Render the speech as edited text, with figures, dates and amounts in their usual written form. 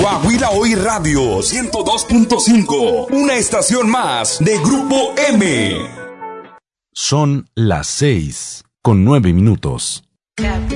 Coahuila Hoy Radio 102.5, una estación más de Grupo M. Son las 6:09.